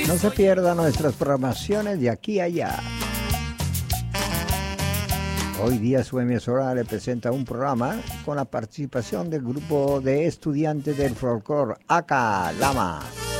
No se pierdan nuestras programaciones de aquí a allá. Hoy día su emisora le presenta un programa con la participación del grupo de estudiantes del folclore Aka Lama,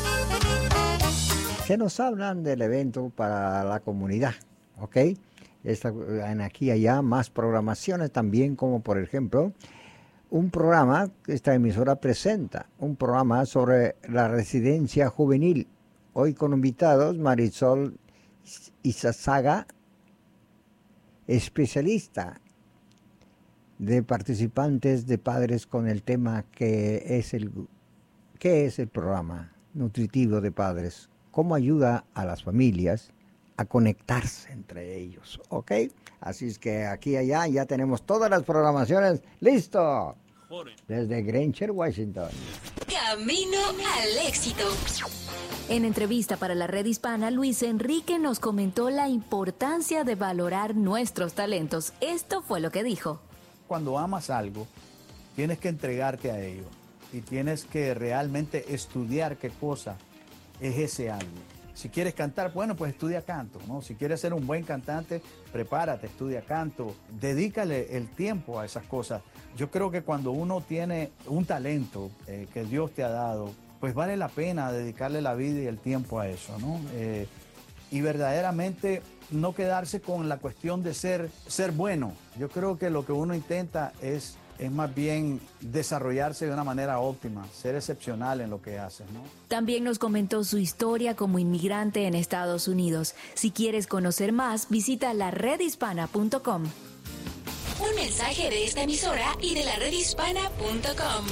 que nos hablan del evento para la comunidad, ¿ok? En aquí y allá más programaciones también, como por ejemplo un programa que esta emisora presenta, un programa sobre la residencia juvenil, hoy con invitados Marisol Izazaga, especialista de participantes de padres con el tema ¿qué es el programa nutritivo de padres? ¿Cómo ayuda a las familias a conectarse entre ellos? ¿Ok? Así es que aquí y allá ya tenemos todas las programaciones. ¡Listo! Desde Granger, Washington. Camino al éxito. En entrevista para la Red Hispana, Luis Enrique nos comentó la importancia de valorar nuestros talentos. Esto fue lo que dijo. Cuando amas algo, tienes que entregarte a ello y tienes que realmente estudiar qué cosa es ese algo. Si quieres cantar, bueno, pues estudia canto, ¿no? Si quieres ser un buen cantante, prepárate, estudia canto, dedícale el tiempo a esas cosas. Yo creo que cuando uno tiene un talento que Dios te ha dado, pues vale la pena dedicarle la vida y el tiempo a eso, ¿no? Y verdaderamente no quedarse con la cuestión de ser bueno. Yo creo que lo que uno intenta es más bien desarrollarse de una manera óptima, ser excepcional en lo que haces, ¿no? También nos comentó su historia como inmigrante en Estados Unidos. Si quieres conocer más, visita laredhispana.com. Un mensaje de esta emisora y de laredhispana.com.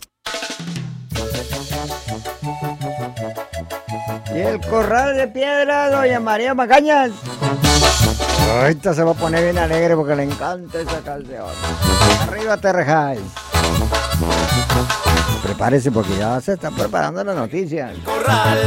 Y el corral de piedra, doña María Macañas. Ahorita se va a poner bien alegre porque le encanta esa canción. Arriba Terrejais. Prepárese porque ya se está preparando la noticia.